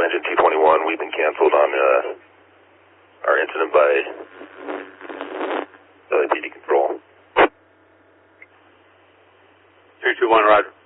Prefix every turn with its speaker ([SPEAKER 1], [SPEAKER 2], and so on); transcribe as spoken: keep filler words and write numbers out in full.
[SPEAKER 1] engine two twenty-one, we've been canceled on uh, our incident by L A P D control.
[SPEAKER 2] three two one, roger.